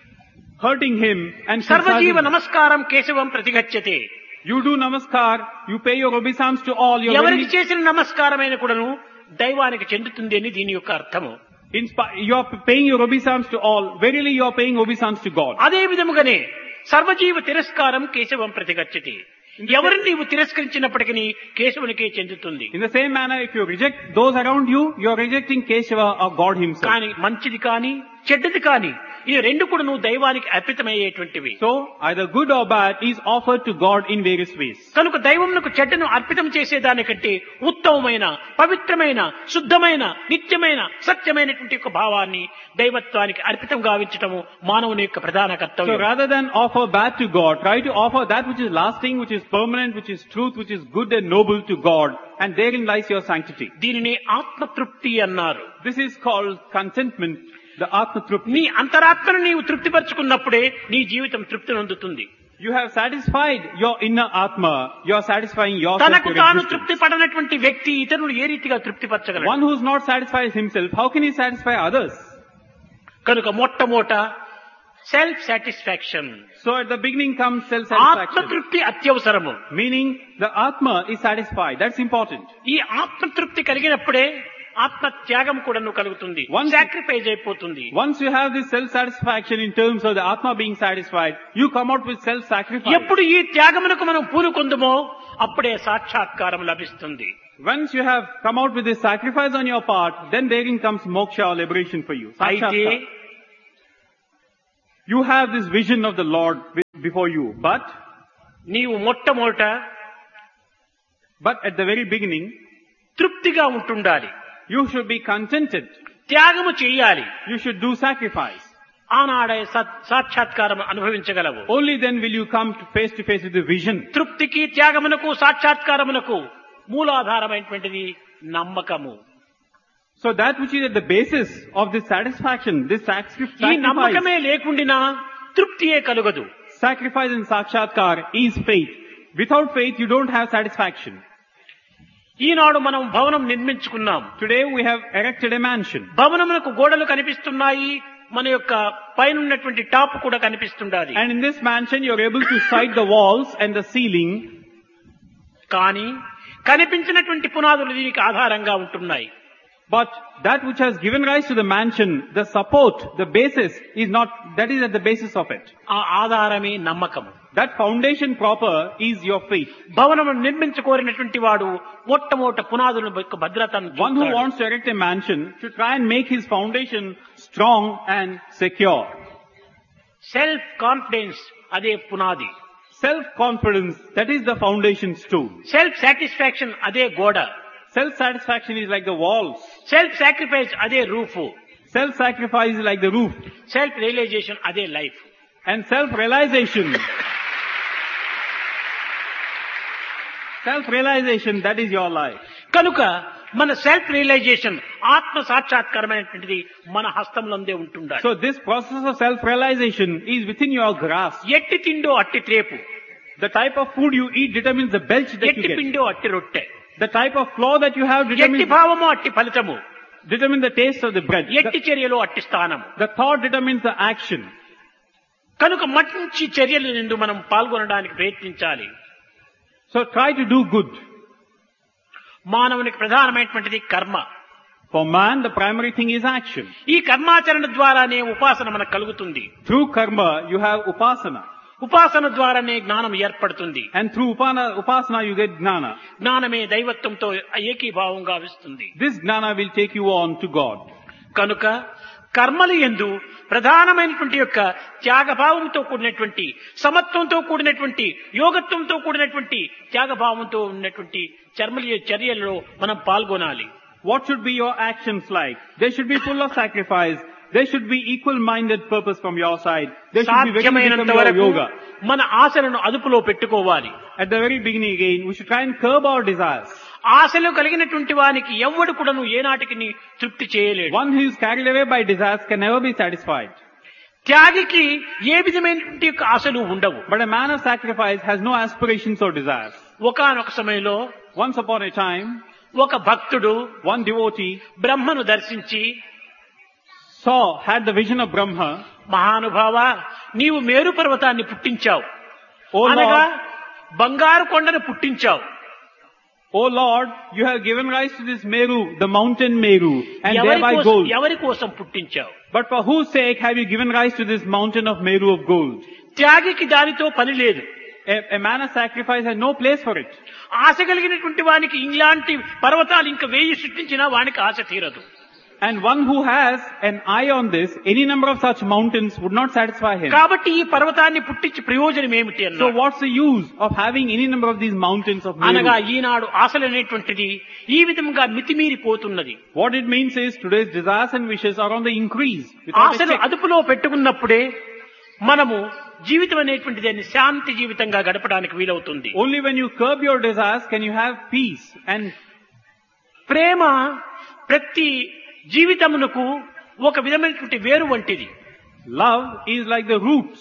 [SPEAKER 1] hurting him and
[SPEAKER 2] సర్వజీవ
[SPEAKER 1] criticizing him.
[SPEAKER 2] నమస్కారం కేశవం ప్రతిగచ్చతే.
[SPEAKER 1] You do namaskar, you pay your obeisance to all. You are
[SPEAKER 2] ఎవరికి
[SPEAKER 1] verily,
[SPEAKER 2] చేసిన నమస్కారమైన కూడాను దైవానికి చెందుతుంది అని దీని యొక్క అర్థము.
[SPEAKER 1] you are paying your obeisance to all. Verily you are paying obeisance to God.
[SPEAKER 2] అదే విధముగానే సర్వజీవ తిరస్కారం కేశవం ప్రతిగచ్చతి. ఎవరిని నీవు తిరస్కరించినప్పటికీ కేశవునికే చెందుతుంది.
[SPEAKER 1] In the same manner, if you reject those around you, you are rejecting Keshava or God himself.
[SPEAKER 2] కానీ మంచిది కానీ చెడ్డది కానీ ఈ రెండు కూడా నువ్వు దైవానికి అర్పితమయ్యేటువంటివి.
[SPEAKER 1] So either good or bad is offered to God in various ways.
[SPEAKER 2] కనుక దైవమునకు చెడ్డను అర్పితం చేసేదానికంటే ఉత్తమమైన పవిత్రమైన శుద్ధమైన నిత్యమైన సత్యమైనటువంటి యొక్క భావాన్ని దైవత్వానికి అర్పితం గావించటము మానవుని యొక్క ప్రధాన
[SPEAKER 1] So
[SPEAKER 2] కర్తవ్యం.
[SPEAKER 1] rather than offer bad to God, try to offer that which is lasting, which is permanent, which is truth, which is good and noble to God, and therein lies your sanctity.
[SPEAKER 2] దీనిని ఆత్మతృప్తి అన్నారు.
[SPEAKER 1] This is called contentment, the Atma Trupti.
[SPEAKER 2] నీ అంతరాత్మను నీవు తృప్తిపరచుకున్నప్పుడే నీ జీవితం తృప్తి నందుతుంది.
[SPEAKER 1] You have satisfied your inner Atma, you are satisfying yourself.
[SPEAKER 2] తనకు
[SPEAKER 1] your
[SPEAKER 2] తాను
[SPEAKER 1] existence.
[SPEAKER 2] తృప్తి పడనటువంటి వ్యక్తి ఇతరులు ఏ రీతిగా తృప్తిపరచగలడు?
[SPEAKER 1] One who is not satisfied himself, how can he satisfy others?
[SPEAKER 2] కనుక మొట్టమొదట self satisfaction,
[SPEAKER 1] So at the beginning comes self-satisfaction.
[SPEAKER 2] ఆత్మతృప్తి అత్యవసరము.
[SPEAKER 1] Meaning the Atma is satisfied. That's important.
[SPEAKER 2] ఈ ఆత్మతృప్తి కలిగినప్పుడే ఆత్మ త్యాగం కూడా కలుగుతుంది,
[SPEAKER 1] Once-
[SPEAKER 2] సాక్రిఫైస్ అయిపోతుంది.
[SPEAKER 1] Once you have this self-satisfaction in terms of the Atma being satisfied, you come out with self-sacrifice.
[SPEAKER 2] ఎప్పుడు ఈ త్యాగమునకు మనం పూనుకొందుమో అప్పుడే సాక్షాత్కారం లభిస్తుంది.
[SPEAKER 1] Once you have come out with this sacrifice on your part, then therein comes moksha or liberation for you.
[SPEAKER 2] అయితే
[SPEAKER 1] Sakshatkar. You have this vision of the Lord before you, but
[SPEAKER 2] నీవు మొట్టమొదట
[SPEAKER 1] at the very beginning,
[SPEAKER 2] తృప్తిగా ఉంటుండాలి,
[SPEAKER 1] you should be contented.
[SPEAKER 2] త్యాగము చేయాలి.
[SPEAKER 1] You should do sacrifice.
[SPEAKER 2] ఆనాడే సాక్షాత్కారం అనుభవించగలవు.
[SPEAKER 1] Only then will you come to face with the vision.
[SPEAKER 2] తృప్తికి త్యాగమునకు సాక్షాత్కారమునకు మూలాధారమైనటువంటిది నమ్మకము.
[SPEAKER 1] So that which is at the basis of this satisfaction, this
[SPEAKER 2] ఈ
[SPEAKER 1] sacrifice,
[SPEAKER 2] నమ్మకమే లేకుండినా తృప్తియే కలుగదు.
[SPEAKER 1] sacrifice and sakshatkar is faith. Without faith, you don't have satisfaction.
[SPEAKER 2] ఈనాడు మనం భవనం నిర్మించుకున్నాం.
[SPEAKER 1] Today we have erected a mansion.
[SPEAKER 2] భవనమునకు గోడలు కనిపిస్తున్నాయి, మన యొక్క పైన ఉన్నటువంటి టాప్ కూడా కనిపిస్తుండాలి.
[SPEAKER 1] And in this mansion, you're able to sight the walls and the ceiling.
[SPEAKER 2] కానీ కనిపించినటువంటి పునాదులు దీనికి ఆధారంగా ఉంటున్నాయి.
[SPEAKER 1] But that which has given rise to the mansion, the support, the basis is not, that is at the basis of it.
[SPEAKER 2] ఆ ఆధారమే నమ్మకము.
[SPEAKER 1] That foundation proper is your faith.
[SPEAKER 2] భవనము నిర్మించుకోరినటువంటి వాడు మొట్టమొదట పునాదుల యొక్క భద్రతను
[SPEAKER 1] One who
[SPEAKER 2] చూస్తాడు.
[SPEAKER 1] wants to erect a mansion should try and make his foundation strong and secure.
[SPEAKER 2] Self confidence అదే పునాది.
[SPEAKER 1] Self-confidence, that is the foundation stone.
[SPEAKER 2] Self satisfaction అదే గోడ.
[SPEAKER 1] Self-satisfaction is like the walls.
[SPEAKER 2] Self sacrifice అదే roof.
[SPEAKER 1] Self-sacrifice is like the roof.
[SPEAKER 2] Self realisation అదే life.
[SPEAKER 1] And self-realization, that is your life.
[SPEAKER 2] కనుక మన self realisation ఆత్మ సాక్షాత్కారమైనటువంటిది మన హస్తంలోనే ఉంటుండాలి.
[SPEAKER 1] So this process of self-realization is within your grasp.
[SPEAKER 2] ఎట్టి తిండో అట్టి త్రేపు.
[SPEAKER 1] The type of food you eat determines the belch that you
[SPEAKER 2] ఎట్టి
[SPEAKER 1] get.
[SPEAKER 2] పిండో అట్టి రొట్టె,
[SPEAKER 1] The type of flour that you have
[SPEAKER 2] ఎట్టి
[SPEAKER 1] determines
[SPEAKER 2] భావము అట్టి ఫలితము,
[SPEAKER 1] the taste of the bread.
[SPEAKER 2] ఎట్టి చర్యలో అట్టి స్థానము.
[SPEAKER 1] The thought determines the action.
[SPEAKER 2] కనుక మంచి చర్యలు నిండు మనం పాల్గొనడానికి ప్రయత్నించాలి.
[SPEAKER 1] So try to do good.
[SPEAKER 2] మానవునికి ప్రధానమైనటువంటిది కర్మ.
[SPEAKER 1] For man, the primary thing is action.
[SPEAKER 2] ఈ కర్మాచరణ ద్వారానే ఉపాసన మనకు కలుగుతుంది.
[SPEAKER 1] Through karma, you have upasana.
[SPEAKER 2] ఉపాసన ద్వారానే జ్ఞానం ఏర్పడుతుంది.
[SPEAKER 1] And through upasana, you get gnana.
[SPEAKER 2] జ్ఞానమే దైవత్వంతో ఏకీభావంగా వస్తుంది.
[SPEAKER 1] This gnana will take you on to God.
[SPEAKER 2] కనుక కర్మలు యందు ప్రధానమైనటువంటి యొక్క త్యాగభావంతో కూడినటువంటి, సమత్వంతో కూడినటువంటి, యోగత్వంతో కూడినటువంటి, త్యాగభావంతో ఉన్నటువంటి చర్యలలో మనం పాల్గొనాలి.
[SPEAKER 1] What should be your actions like? They should be full of sacrifice. There should be equal-minded purpose from your side. There should be
[SPEAKER 2] సాధ్యమైనంత
[SPEAKER 1] very
[SPEAKER 2] వరకు
[SPEAKER 1] yoga.
[SPEAKER 2] మన ఆశలను అదుపులో పెట్టుకోవాలి.
[SPEAKER 1] At the very beginning again, we should try and curb our desires.
[SPEAKER 2] ఆశలు కలిగినటువంటి వానికి ఎవ్వడు కూడాను ఏనాటికి తృప్తి చేయలేడు.
[SPEAKER 1] One who is carried away by desires can never be satisfied.
[SPEAKER 2] త్యాగికి ఏ విధమైనటువంటి యొక్క ఆశలు ఉండవు.
[SPEAKER 1] But a man of sacrifice has no aspirations or desires.
[SPEAKER 2] ఒకానొక సమయంలో
[SPEAKER 1] Once upon a time,
[SPEAKER 2] ఒక భక్తుడు
[SPEAKER 1] one devotee
[SPEAKER 2] బ్రహ్మను దర్శించి,
[SPEAKER 1] had the vision of Brahma.
[SPEAKER 2] మహానుభావ, నీవు మేరు పర్వతాన్ని పుట్టించావు,
[SPEAKER 1] Oh
[SPEAKER 2] అనగా
[SPEAKER 1] Lord,
[SPEAKER 2] బంగారు కొండను పుట్టించావు.
[SPEAKER 1] oh Lord, you have given rise to this Meru, the mountain Meru, and thereby gold.
[SPEAKER 2] ఎవరి కోసం పుట్టించావు?
[SPEAKER 1] But for whose sake have you given rise to this mountain of Meru of gold?
[SPEAKER 2] త్యాగికి దానితో పని లేదు.
[SPEAKER 1] A man of sacrifice has no place for it.
[SPEAKER 2] ఆశ కలిగినటువంటి వానికి ఇలాంటి పర్వతాలు ఇంకా 1000 సృష్టించినా వానికి ఆశ తీరదు.
[SPEAKER 1] And one who has an eye on this, any number of such mountains would not satisfy him.
[SPEAKER 2] కాబట్టి ఈ పర్వతాన్ని పుట్టించి ప్రయోజనం ఏమిటి
[SPEAKER 1] So what's the use of having any number of these mountains of
[SPEAKER 2] అనగా
[SPEAKER 1] Meru?
[SPEAKER 2] ఈనాడు ఆశలు అనేటువంటిది ఈ విధంగా మితిమీరిపోతున్నది.
[SPEAKER 1] What it means is today's desires and wishes are on the increase. Without a
[SPEAKER 2] ఆశలు
[SPEAKER 1] check.
[SPEAKER 2] అదుపులో పెట్టుకున్నప్పుడే మనము జీవితం అనేటువంటిది శాంతి జీవితంగా గడపడానికి వీలవుతుంది.
[SPEAKER 1] Only when you curb your desires can you have peace. And
[SPEAKER 2] ప్రేమ ప్రతి జీవితమునకు ఒక విధమైనటువంటి వేరు వంటిది.
[SPEAKER 1] love is like the roots.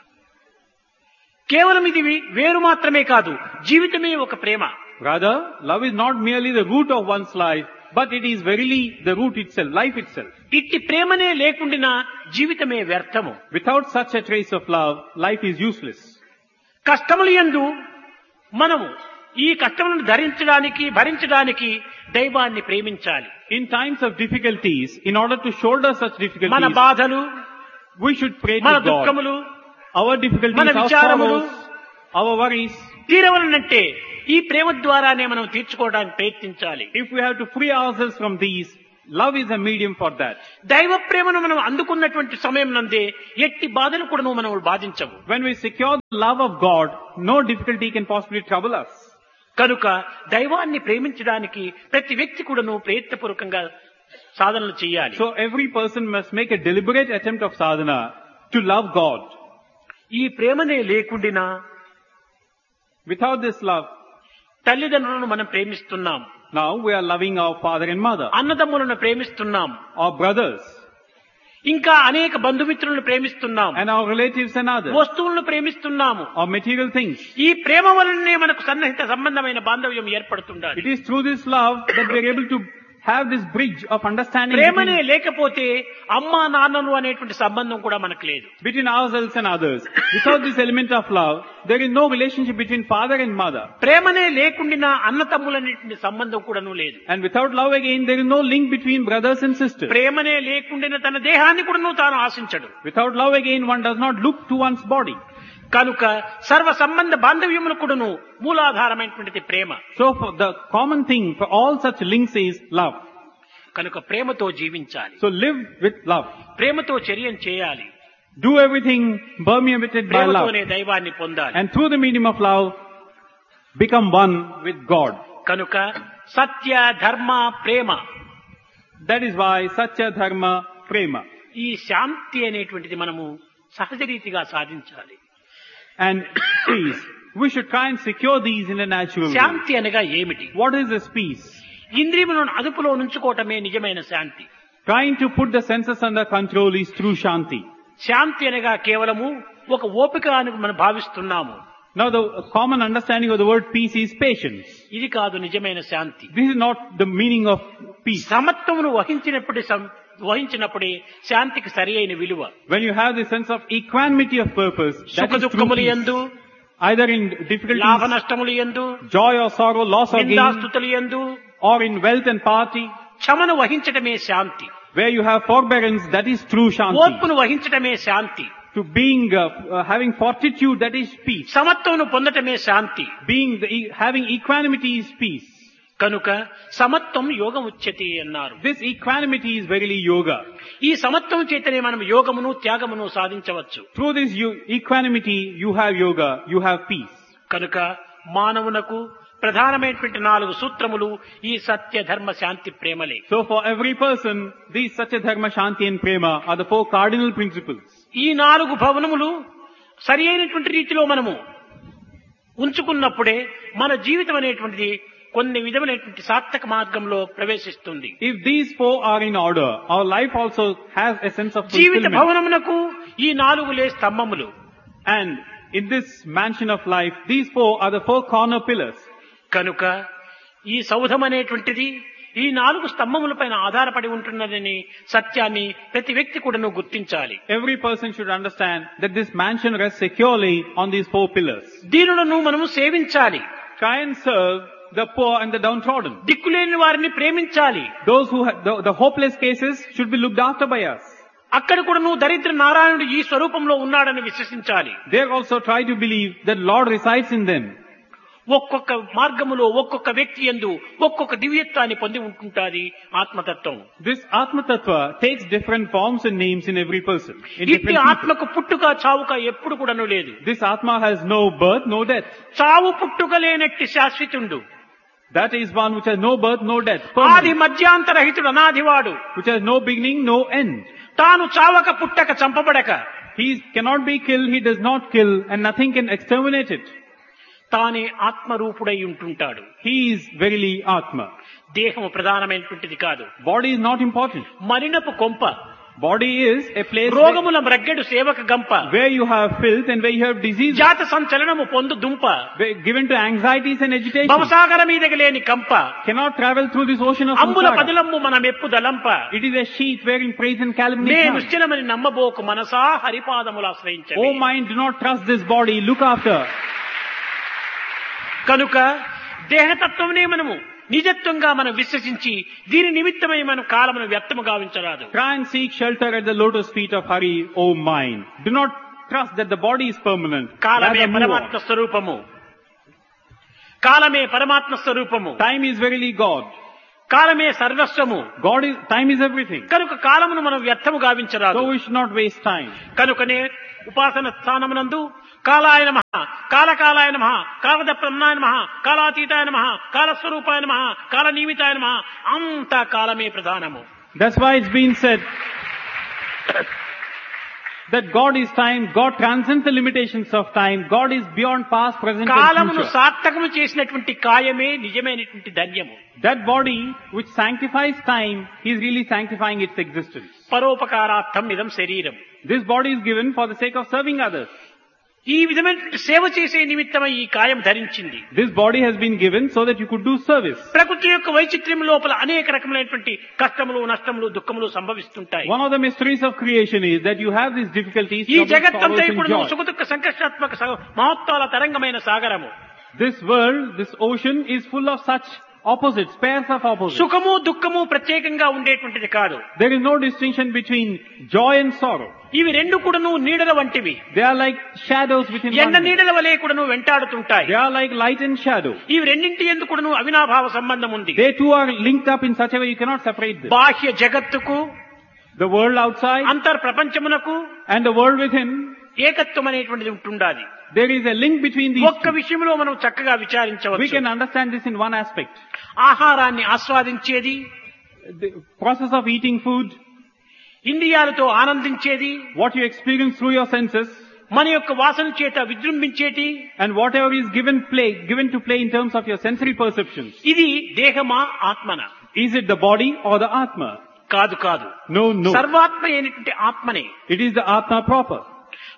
[SPEAKER 2] కేవలం ఇది వేరు మాత్రమే కాదు, జీవితమే ఒక ప్రేమ.
[SPEAKER 1] Rather, love is not merely the root of one's life, but it is verily the root itself, life itself.
[SPEAKER 2] ఇట్టి ప్రేమనే లేకుండినా జీవితమే వ్యర్థము.
[SPEAKER 1] Without such a trace of love, life is useless.
[SPEAKER 2] కష్టములు యందు మనము ఈ కష్టములను ధరించడానికి, భరించడానికి దైవాన్ని ప్రేమించాలి.
[SPEAKER 1] In times of difficulties, in order to shoulder such
[SPEAKER 2] మన
[SPEAKER 1] difficulties,
[SPEAKER 2] బాధలు,
[SPEAKER 1] we should pray
[SPEAKER 2] మన
[SPEAKER 1] to God.
[SPEAKER 2] దుఃఖములు,
[SPEAKER 1] Our difficulties,
[SPEAKER 2] మన
[SPEAKER 1] our
[SPEAKER 2] విచారములు,
[SPEAKER 1] sorrows, our worries,
[SPEAKER 2] తీరవలనంటే ఈ ప్రేమ ద్వారానే మనం తీర్చుకోవడానికి ప్రయత్నించాలి.
[SPEAKER 1] if we have to free ourselves from these, love is a medium for that.
[SPEAKER 2] దైవ ప్రేమను మనం అందుకున్నటువంటి సమయం నందే ఎట్టి బాధలు కూడా మనం బాధించవు.
[SPEAKER 1] When we secure the love of God, no difficulty can possibly trouble us.
[SPEAKER 2] కనుక దైవాన్ని ప్రేమించడానికి ప్రతి వ్యక్తి కూడాను ప్రయత్నపూర్వకంగా సాధనలు చేయాలి.
[SPEAKER 1] So every person must make a deliberate attempt of sadhana to love God.
[SPEAKER 2] ఈ ప్రేమనే లేకుండినా
[SPEAKER 1] Without this love,
[SPEAKER 2] తల్లిదండ్రులను మనం ప్రేమిస్తున్నాం,
[SPEAKER 1] now we are loving our father and mother,
[SPEAKER 2] అన్నదమ్ములను ప్రేమిస్తున్నాం,
[SPEAKER 1] our brothers,
[SPEAKER 2] ఇంకా అనేక బంధుమిత్రులను ప్రేమిస్తున్నాం,
[SPEAKER 1] and our relatives and others,
[SPEAKER 2] వస్తువులను ప్రేమిస్తున్నాము.
[SPEAKER 1] our material things.
[SPEAKER 2] ఈ ప్రేమ వలనే మనకు సన్నిహిత సంబంధమైన బాంధవ్యం ఏర్పడుతుండాలి.
[SPEAKER 1] It is through this love that we are able to have this bridge of understanding
[SPEAKER 2] ప్రేమనే లేకపోతే అమ్మా నాన్నలు అనేటువంటి సంబంధం కూడా మనకు లేదు.
[SPEAKER 1] between ourselves and others. Without this element of love, there is no relationship between father and mother.
[SPEAKER 2] ప్రేమనే లేకుండినా అన్న తమ్ములనేటువంటి సంబంధం కూడాను లేదు.
[SPEAKER 1] And without love again, there is no link between brothers and sisters.
[SPEAKER 2] ప్రేమనే లేకుండిన తన దేహాన్ని కూడాను తాను ఆశించడు.
[SPEAKER 1] Without love again, one does not look to one's body.
[SPEAKER 2] కనుక సర్వ సంబంధ బాంధవ్యములు కూడాను మూలాధారమైనటువంటిది ప్రేమ.
[SPEAKER 1] So for the common thing for all such links is love.
[SPEAKER 2] కనుక ప్రేమతో జీవించాలి,
[SPEAKER 1] So live with love.
[SPEAKER 2] ప్రేమతో చర్యం చేయాలి,
[SPEAKER 1] Do everything permeated by love.
[SPEAKER 2] ప్రేమతోనే దైవాన్ని పొందాలి.
[SPEAKER 1] And through the medium of love, become one with God.
[SPEAKER 2] కనుక సత్య ధర్మ ప్రేమ,
[SPEAKER 1] That is why Satya Dharma Prema.
[SPEAKER 2] ఈ శాంతి అనేటువంటిది మనము సహజ రీతిగా సాధించాలి.
[SPEAKER 1] And peace. We should try and secure these in a natural way.
[SPEAKER 2] శాంతి అనగా ఏమిటి?
[SPEAKER 1] What is this peace?
[SPEAKER 2] ఇంద్రియములను అదుపులో ఉంచుకోవటమే నిజమైన శాంతి.
[SPEAKER 1] Trying to put the senses under control is through Shanti.
[SPEAKER 2] శాంతి అనగా కేవలము ఒక ఓపిక అని మనం భావిస్తున్నాము.
[SPEAKER 1] Now the common understanding of the word peace is patience.
[SPEAKER 2] ఇది కాదు నిజమైన శాంతి.
[SPEAKER 1] This is not the meaning of peace.
[SPEAKER 2] సమత్వమును వహించినప్పుడే శాంతికి సరి అయిన విలువ.
[SPEAKER 1] When you have the sense of equanimity of purpose, that
[SPEAKER 2] సుఖ
[SPEAKER 1] is true
[SPEAKER 2] దుఃఖములు
[SPEAKER 1] peace.
[SPEAKER 2] యందు,
[SPEAKER 1] Either in difficulties,
[SPEAKER 2] లాభ నష్టములు యందు,
[SPEAKER 1] joy or sorrow, loss or gain,
[SPEAKER 2] నిందాస్తుతులు యందు,
[SPEAKER 1] or in wealth and poverty,
[SPEAKER 2] క్షమను వహించటమే Shanti.
[SPEAKER 1] where you have forbearance, that is true shanti.
[SPEAKER 2] ఓర్పును వహించటమే శాంతి.
[SPEAKER 1] To being, having fortitude, that is peace.
[SPEAKER 2] సమత్వమును పొందటమే Shanti.
[SPEAKER 1] Having equanimity is peace.
[SPEAKER 2] కనుక సమత్వం యోగం ఉచ్యతే అన్నారు.
[SPEAKER 1] This equanimity is verily yoga.
[SPEAKER 2] ఈ సమత్వం చేతనే మనం యోగమును త్యాగమును సాధించవచ్చు.
[SPEAKER 1] Through this equanimity, you have yoga, you have peace.
[SPEAKER 2] కనుక మానవునకు ప్రధానమైనటువంటి 4 సూత్రములు ఈ సత్య ధర్మ శాంతి ప్రేమలే.
[SPEAKER 1] So for every person, these Satya Dharma Shanti and Prema are the 4 cardinal principles.
[SPEAKER 2] ఈ 4 భవనములు సరి అయినటువంటి రీతిలో మనము ఉంచుకున్నప్పుడే మన జీవితం అనేటువంటిది కొన్ని విధమైనటువంటి సార్థక మార్గంలో ప్రవేశిస్తుంది.
[SPEAKER 1] If these 4 are in order, our life also has a sense of
[SPEAKER 2] Jeevitha
[SPEAKER 1] fulfillment.
[SPEAKER 2] భవనమునకు ఈ 4 స్తంభములు.
[SPEAKER 1] And in this mansion of life, these 4 are the 4 corner pillars.
[SPEAKER 2] కనుక ఈ సౌధం అనేటువంటిది ఈ 4 స్తంభములపైన ఆధారపడి ఉంటున్నదని సత్యాన్ని ప్రతి వ్యక్తి కూడాను గుర్తించాలి.
[SPEAKER 1] Every person should understand that this mansion rests securely on these 4 pillars.
[SPEAKER 2] దీనులను మనము సేవించాలి.
[SPEAKER 1] Try and serve the poor and the downtrodden.
[SPEAKER 2] దిక్కులేని వారిని ప్రేమించాలి.
[SPEAKER 1] Those who have the hopeless cases should be looked after by us.
[SPEAKER 2] అక్కడ కూడాను దరిద్ర నారాయణుడు ఈ స్వరూపంలో ఉన్నాడని విశ్వసించాలి.
[SPEAKER 1] They also try to believe that Lord resides in them.
[SPEAKER 2] ఒక్కొక్క మార్గములో ఒక్కొక్క వ్యక్తి యందు ఒక్కొక్క దివ్యత్వాన్ని పొంది ఉంటుంటాది ఆత్మతత్వం.
[SPEAKER 1] This Atma Tattva takes different forms and names in every person. In
[SPEAKER 2] ఇట్టి
[SPEAKER 1] different people.
[SPEAKER 2] ఆత్మకు పుట్టుక చావుక ఎప్పుడు కూడాను లేదు.
[SPEAKER 1] This Atma has no birth, no death.
[SPEAKER 2] చావు పుట్టుక లేనట్టి శాశ్వతుండు.
[SPEAKER 1] That is one which has no birth, no death.
[SPEAKER 2] ఆది
[SPEAKER 1] Permanent.
[SPEAKER 2] మధ్యాంతరహితుడు అనాదివాడు.
[SPEAKER 1] Which has no beginning, no end.
[SPEAKER 2] తాను చావక పుట్టక చంపబడక
[SPEAKER 1] He cannot be killed, he does not kill, and nothing can exterminate it.
[SPEAKER 2] తానే ఆత్మరూపుడై ఉంటుంటాడు.
[SPEAKER 1] He is verily Atma.
[SPEAKER 2] దేహము ప్రధానమైనటువంటిది కాదు.
[SPEAKER 1] Body is not important.
[SPEAKER 2] మరినపు కొంప.
[SPEAKER 1] Body is a place
[SPEAKER 2] రోగముల మ్రగ్గెడు సేవక గంప.
[SPEAKER 1] where you have filth and where you have disease.
[SPEAKER 2] జాత సంచలనము పొందు దుంప.
[SPEAKER 1] Given to anxieties and agitation.
[SPEAKER 2] భవసాగర మీదకి లేని కంప.
[SPEAKER 1] Cannot travel through this ocean of
[SPEAKER 2] అంబుల
[SPEAKER 1] samsara.
[SPEAKER 2] పదిలమ్ము మన మెప్పు దలంప.
[SPEAKER 1] It is a sheet wherein praise and
[SPEAKER 2] నే
[SPEAKER 1] calumny.
[SPEAKER 2] నిశ్చలమని నమ్మబోకు మనసా హరిపాదములు ఆశ్రయించండి.
[SPEAKER 1] Oh mind, do not trust this body, look after.
[SPEAKER 2] కనుక దేహతత్వమునే మనము నిజత్వంగా మనం విశ్వసించి దీని నిమిత్తమై మనం కాలమును వ్యర్థము గావించరాదు.
[SPEAKER 1] Try and seek shelter at the lotus feet of Hari, O mind. Do not trust that the body is permanent.
[SPEAKER 2] కాలమే
[SPEAKER 1] Rather move
[SPEAKER 2] పరమాత్మ
[SPEAKER 1] on.
[SPEAKER 2] స్వరూపము. కాలమే పరమాత్మ స్వరూపము.
[SPEAKER 1] Time is verily God.
[SPEAKER 2] కాలమే సర్వస్వము.
[SPEAKER 1] Time is everything.
[SPEAKER 2] కనుక కాలమును మనం వ్యర్థము గావించరాదు.
[SPEAKER 1] So we should not waste time.
[SPEAKER 2] కనుకనే ఉపాసన స్థానమునందు కాలాయ నమః, కాలకాలాయ నమః, కాలదప్రమణాయ నమః, కాలాతీతాయ నమః, కాలస్వరూపాయ నమః, కాలనిమితాయ నమః, అంతా కాలమే ప్రధానము.
[SPEAKER 1] That's why it's been said that God is time, God transcends the limitations of time, God is beyond past, present and
[SPEAKER 2] కాలమును
[SPEAKER 1] future.
[SPEAKER 2] సార్థకము చేసినటువంటి కాయమే నిజమైనటువంటి ధన్యము.
[SPEAKER 1] That body which sanctifies time is really sanctifying its existence.
[SPEAKER 2] పరోపకారార్థం ఇదం శరీరం.
[SPEAKER 1] This body is given for the sake of serving others.
[SPEAKER 2] ఈ విధమైనటువంటి సేవ చేసే నిమిత్తమై ఈ కాయం ధరించింది.
[SPEAKER 1] This body has been given so that you could do service.
[SPEAKER 2] ప్రకృతి యొక్క వైచిత్ర్యం లోపల అనేక రకములైనటువంటి కష్టములు, నష్టములు, దుఃఖములు సంభవిస్తుంటాయి.
[SPEAKER 1] One of the mysteries of creation is that you have these difficulties,
[SPEAKER 2] ఈ
[SPEAKER 1] troubles,
[SPEAKER 2] జగత్తంతా
[SPEAKER 1] sorrows
[SPEAKER 2] ఇప్పుడు
[SPEAKER 1] and joy.
[SPEAKER 2] సుఖదుఃఖ సంకష్టాత్మక మహత్వాల తరంగమైన సాగరము.
[SPEAKER 1] This world, this ocean is full of such opposites, pairs of opposites.
[SPEAKER 2] సుఖము దుఃఖము ప్రత్యేకంగా ఉండేటువంటిది కాదు.
[SPEAKER 1] There is no distinction between joy and sorrow.
[SPEAKER 2] ఇవి రెండు కూడాను నీడల వంటివి.
[SPEAKER 1] They are like shadows within
[SPEAKER 2] ఎండ
[SPEAKER 1] one.
[SPEAKER 2] నీడల వలె కూడాను వెంటాడుతుంటాయి.
[SPEAKER 1] They are like light and shadow.
[SPEAKER 2] ఇవి రెండింటి యందు కూడాను అవినాభావ సంబంధం ఉంది.
[SPEAKER 1] They too are linked up in such a way you cannot separate them.
[SPEAKER 2] బాహ్య జగత్తుకు,
[SPEAKER 1] The world outside
[SPEAKER 2] అంతర్ ప్రపంచమునకు
[SPEAKER 1] and the world within,
[SPEAKER 2] ఏకత్వం అనేటువంటిది ఉంటుండాలి.
[SPEAKER 1] there is a link between these
[SPEAKER 2] ఒక్క
[SPEAKER 1] two.
[SPEAKER 2] విషయంలో మనం చక్కగా
[SPEAKER 1] We
[SPEAKER 2] విచారించవచ్చు.
[SPEAKER 1] can understand this in one aspect.
[SPEAKER 2] ఆహారాన్ని ఆస్వాదించేది,
[SPEAKER 1] The process of eating food,
[SPEAKER 2] ఇంద్రియాలతో ఆనందించేది,
[SPEAKER 1] what you experience through your senses,
[SPEAKER 2] మన యొక్క వాసన చేత విజృంభించేటి,
[SPEAKER 1] and whatever is given to play in terms of your sensory perceptions.
[SPEAKER 2] ఇది దేహమా ఆత్మనా?
[SPEAKER 1] Is it the body or the Atma?
[SPEAKER 2] కాదు కాదు.
[SPEAKER 1] No, no.
[SPEAKER 2] సర్వాత్మ అయినటువంటి ఆత్మనే.
[SPEAKER 1] It is the Atma proper.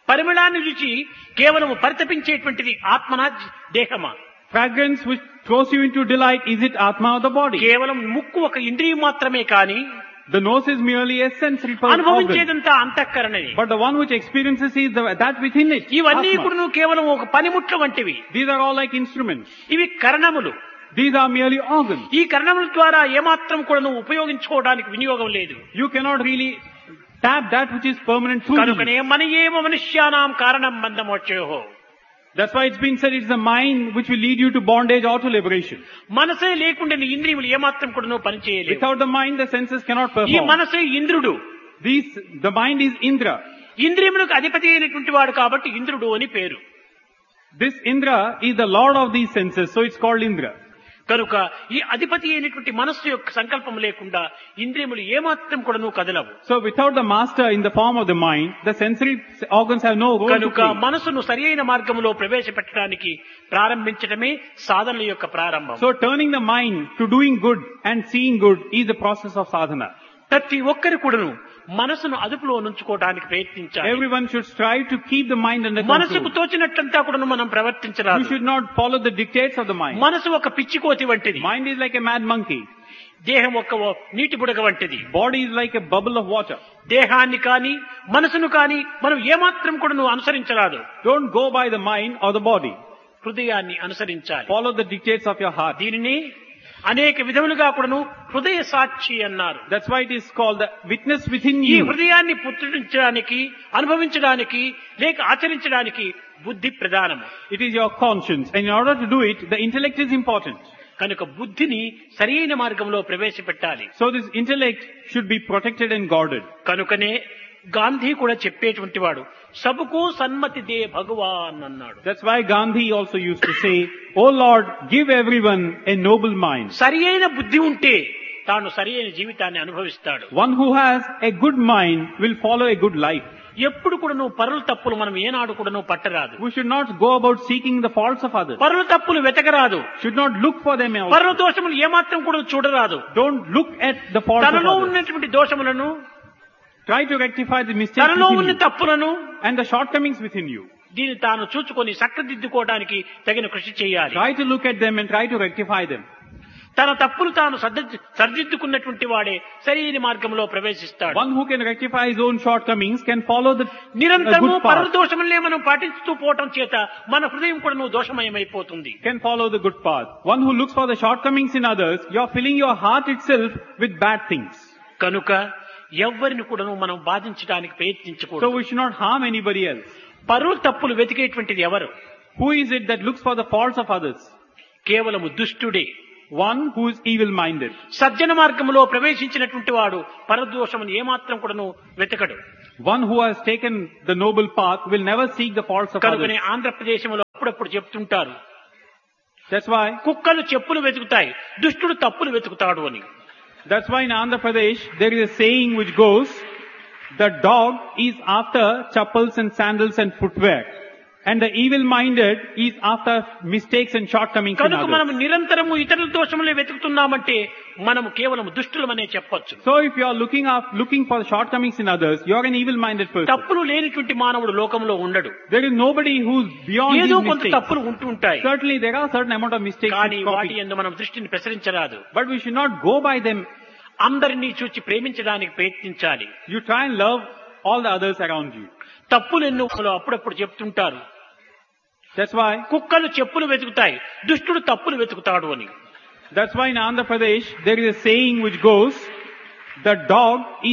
[SPEAKER 2] పరిమళాన్ని రుచి కేవలం పరితపించేటువంటిది ఆత్మనా దేహమా?
[SPEAKER 1] Fragrance which throws you into delight, is it Atma or the body?
[SPEAKER 2] కేవలం ముక్కు ఒక ఇంద్రియం మాత్రమే కానీ
[SPEAKER 1] The nose is merely a sensory organ.
[SPEAKER 2] అనుభవించేదంతా అంతఃకరణే.
[SPEAKER 1] But the one which experiences is that within it.
[SPEAKER 2] ఇవన్నీ
[SPEAKER 1] Atma.
[SPEAKER 2] కూడా కేవలం ఒక పనిముట్ల వంటివి.
[SPEAKER 1] These are all like instruments.
[SPEAKER 2] ఇవి కరణములు.
[SPEAKER 1] These are merely organs.
[SPEAKER 2] ఈ కరణముల ద్వారా ఏమాత్రం కూడా నువ్వు ఉపయోగించుకోవడానికి వినియోగం లేదు.
[SPEAKER 1] You cannot really tap that which is permanent through these.
[SPEAKER 2] కనుకనే మనయేవ మనుష్యానాం కారణం బంధమోక్షయోః.
[SPEAKER 1] That's why it's been said it's the mind which will lead you to bondage or to liberation.
[SPEAKER 2] మనసే లేకుండా నీ ఇంద్రియములు ఏమాత్రం కూడా నువ్వు పని చేయలేవు.
[SPEAKER 1] Without the mind, the senses cannot
[SPEAKER 2] ఈ
[SPEAKER 1] perform.
[SPEAKER 2] మనసే ఇంద్రుడు.
[SPEAKER 1] The mind is Indra.
[SPEAKER 2] ఇంద్రియములకు అధిపతి అయినటువంటి వాడు కాబట్టి ఇంద్రుడు అని పేరు.
[SPEAKER 1] This Indra is the lord of these senses, so it's called Indra.
[SPEAKER 2] కనుక ఈ అధిపతి అయినటువంటి మనస్సు యొక్క సంకల్పం లేకుండా ఇంద్రియములు ఏమాత్రం కూడా నువ్వు కదలవు.
[SPEAKER 1] So without the master in the form of the mind, the sensory organs have no role to
[SPEAKER 2] కనుక
[SPEAKER 1] play.
[SPEAKER 2] మనసును సరియైన మార్గంలో ప్రవేశపెట్టడానికి ప్రారంభించడమే సాధనల యొక్క ప్రారంభం.
[SPEAKER 1] So turning the mind to doing good and seeing good is the process of sadhana.
[SPEAKER 2] ప్రతి ఒక్కరు కూడాను మనసును అదుపులో ఉంచుకోవడానికి ప్రయత్నించాలి.
[SPEAKER 1] Everyone should strive to keep the mind under
[SPEAKER 2] మనసుకు
[SPEAKER 1] control.
[SPEAKER 2] తోచినట్లంతా కూడా మనం
[SPEAKER 1] You
[SPEAKER 2] ప్రవర్తించరాదు.
[SPEAKER 1] should not follow the dictates of the mind.
[SPEAKER 2] మనసు ఒక పిచ్చికోతి వంటిది.
[SPEAKER 1] Mind is like a mad monkey.
[SPEAKER 2] దేహం ఒక నీటి బుడగ వంటిది.
[SPEAKER 1] Body is like a bubble of water.
[SPEAKER 2] దేహాన్ని కాని మనసును కాని మనం ఏమాత్రం కూడా నువ్వు అనుసరించరాదు.
[SPEAKER 1] Don't go by the mind or the body.
[SPEAKER 2] హృదయాన్ని అనుసరించాలి.
[SPEAKER 1] Follow the dictates of your heart.
[SPEAKER 2] దీనిని అనేక విధములుగా కూడాను హృదయ సాక్షి అన్నారు.
[SPEAKER 1] That's why it is called the witness within
[SPEAKER 2] ఈ
[SPEAKER 1] you.
[SPEAKER 2] హృదయాన్ని పుట్టించడానికి అనుభవించడానికి లేక ఆచరించడానికి బుద్ధి ప్రధానము.
[SPEAKER 1] It is your conscience, and in order to do it, the intellect is important.
[SPEAKER 2] కనుక బుద్ధిని సరైన మార్గంలో ప్రవేశపెట్టాలి.
[SPEAKER 1] So this intellect should be protected and guarded.
[SPEAKER 2] కనుకనే గాంధీ కూడా చెప్పేటువంటి వాడు సబుకు సన్మతి దే భగవాన్ అన్నాడు.
[SPEAKER 1] That's why Gandhi also used to say, "Oh Lord, give everyone a noble mind."
[SPEAKER 2] సరి అయిన బుద్ధి ఉంటే తాను సరి అయిన జీవితాన్ని అనుభవిస్తాడు.
[SPEAKER 1] One who has a good mind will follow a good life.
[SPEAKER 2] ఎప్పుడు కూడా నువ్వు పరుల తప్పులు మనం ఏనాడు కూడా నువ్వు పట్టరాదు.
[SPEAKER 1] We should not go about seeking the faults of others.
[SPEAKER 2] పరుల తప్పులు వెతకరాదు.
[SPEAKER 1] Should not look for them also.
[SPEAKER 2] పరుల దోషములు ఏమాత్రం కూడా చూడరాదు.
[SPEAKER 1] Don't look at the faults of
[SPEAKER 2] తనలో
[SPEAKER 1] others.
[SPEAKER 2] ఉన్నటువంటి దోషములను
[SPEAKER 1] Try to rectify the mistakes
[SPEAKER 2] తనలో
[SPEAKER 1] within
[SPEAKER 2] ఉన్న
[SPEAKER 1] you
[SPEAKER 2] తప్పులను
[SPEAKER 1] and the shortcomings within you.
[SPEAKER 2] దీన్ని తాను చూచుకొని చక్కదిద్దుకోవడానికి తగిన కృషి చేయాలి.
[SPEAKER 1] Try to look at them and try to rectify them.
[SPEAKER 2] తన తప్పులు తాను సరిదిద్దుకున్నటువంటి వాడే సరైన మార్గంలో ప్రవేశిస్తాడు.
[SPEAKER 1] One who can rectify his own shortcomings can follow the
[SPEAKER 2] నిరంతరము
[SPEAKER 1] good
[SPEAKER 2] పరుల
[SPEAKER 1] path.
[SPEAKER 2] దోషములనే మనం పాటిస్తూ పోవటం చేత మన హృదయం కూడా నువ్వు దోషమయమైపోతుంది.
[SPEAKER 1] Can follow the good path. One who looks for the shortcomings in others, you are filling your heart itself with bad things.
[SPEAKER 2] కనుక ఎవ్వరిని కూడా మనం బాధించడానికి
[SPEAKER 1] So
[SPEAKER 2] ప్రయత్నించకూడదు.
[SPEAKER 1] we should not harm anybody else.
[SPEAKER 2] పరుల తప్పులు వెతికేటువంటిది ఎవరు?
[SPEAKER 1] Who is it that looks for the faults of others?
[SPEAKER 2] కేవలము దుష్టుడే.
[SPEAKER 1] One who is evil-minded.
[SPEAKER 2] సజ్జన మార్గంలో ప్రవేశించినటువంటి వాడు పరదోషమును ఏమాత్రం కూడాను వెతకడు.
[SPEAKER 1] One who has taken the noble path will never seek the faults of others.
[SPEAKER 2] కనుకనే ఆంధ్రప్రదేశంలో అప్పుడప్పుడు చెప్తుంటారు,
[SPEAKER 1] That's why
[SPEAKER 2] కుక్కలు చెప్పులు వెతుకుతాయి, దుష్టుడు తప్పులు వెతుకుతాడు అని.
[SPEAKER 1] in Andhra Pradesh there is a saying which goes, the dog is after chappals and sandals and footwear, and the evil-minded is after mistakes and shortcomings in
[SPEAKER 2] కనుక మనం
[SPEAKER 1] others.
[SPEAKER 2] నిరంతరము ఇతరుల దోషములే వెతుకుతున్నామంటే మనం కేవలం దుష్టులమనే చెప్పొచ్చు.
[SPEAKER 1] So if you are looking for the shortcomings in others, you are an evil-minded person.
[SPEAKER 2] తప్పులు లేనిటువంటి మానవుడు లోకంలో ఉండడు.
[SPEAKER 1] There is nobody who's beyond
[SPEAKER 2] ఏదో
[SPEAKER 1] these
[SPEAKER 2] కొంత
[SPEAKER 1] mistakes.
[SPEAKER 2] తప్పులు ఉంటూ ఉంటాయి.
[SPEAKER 1] Certainly there are certain amount of mistakes
[SPEAKER 2] కానీ
[SPEAKER 1] which
[SPEAKER 2] వాటి
[SPEAKER 1] copy.
[SPEAKER 2] యందు మనం దృష్టిని ప్రసరించరాదు.
[SPEAKER 1] But we should not go by them.
[SPEAKER 2] అందరినీ చూచి ప్రేమించడానికి ప్రయత్నించాలి.
[SPEAKER 1] You try and love all the others around you.
[SPEAKER 2] తప్పులు ఎన్నో అప్పుడప్పుడు చెప్తుంటారు,
[SPEAKER 1] That's why
[SPEAKER 2] కుక్కలు చెప్పులు వెతుకుతాయి, దుష్టుడు తప్పులు వెతుకుతాడు అని.
[SPEAKER 1] in Andhra Pradesh there is a saying which goes, the dog